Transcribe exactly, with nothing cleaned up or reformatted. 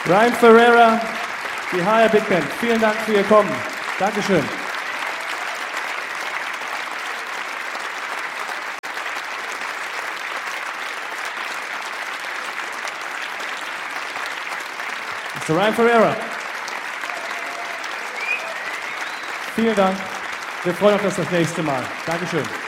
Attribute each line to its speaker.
Speaker 1: Ryan Ferreira, die H R Big Band, vielen Dank für Ihr Kommen. Dankeschön. Mister Ryan Ferreira. Vielen Dank. Wir freuen uns auf das nächste Mal. Dankeschön.